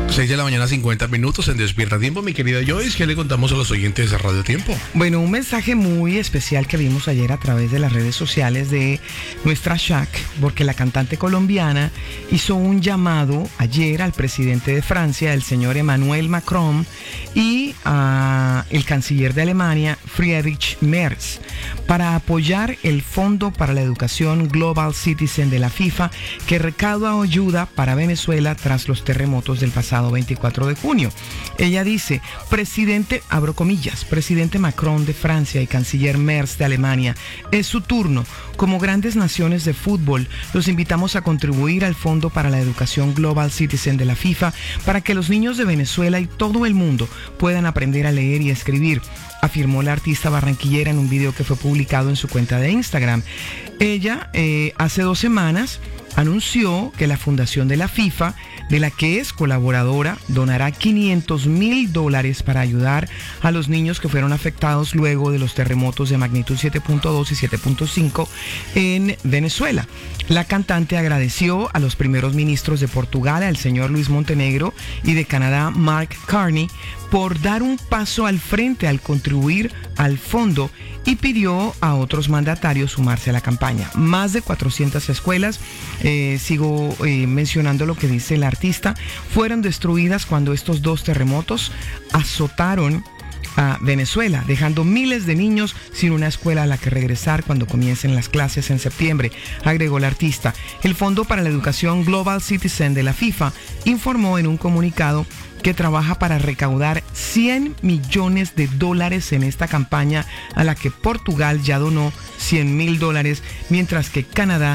6 de la mañana, 50 minutos en Despierta Tiempo. Mi querida Joyce, ¿qué le contamos a los oyentes de Radio Tiempo? Bueno, un mensaje muy especial que vimos ayer a través de las redes sociales de nuestra Shaq, porque la cantante colombiana hizo un llamado ayer al presidente de Francia, el señor Emmanuel Macron, y al canciller de Alemania, Friedrich Merz, para apoyar el Fondo para la Educación Global Citizen de la FIFA, que recauda ayuda para Venezuela tras los terremotos del pasado 24 de junio. Ella dice: presidente, abro comillas, presidente Macron de Francia y canciller Merz de Alemania, es su turno. Como grandes naciones de fútbol, los invitamos a contribuir al Fondo para la Educación Global Citizen de la FIFA para que los niños de Venezuela y todo el mundo puedan aprender a leer y escribir, afirmó la artista barranquillera en un video que fue publicado en su cuenta de Instagram. Ella hace 2 semanas anunció que la fundación de la FIFA, de la que es colaboradora, donará $500,000 para ayudar a los niños que fueron afectados luego de los terremotos de magnitud 7.2 y 7.5 en Venezuela. La cantante agradeció a los primeros ministros de Portugal, al señor Luis Montenegro, y de Canadá, Mark Carney, por dar un paso al frente al contribuir al fondo, y pidió a otros mandatarios sumarse a la campaña. Más de 400 escuelas, sigo mencionando lo que dice la artista, fueron destruidas cuando estos 2 terremotos azotaron a Venezuela, dejando miles de niños sin una escuela a la que regresar cuando comiencen las clases en septiembre, agregó la artista. El Fondo para la Educación Global Citizen de la FIFA informó en un comunicado que trabaja para recaudar $100 millones en esta campaña, a la que Portugal ya donó $100,000, mientras que Canadá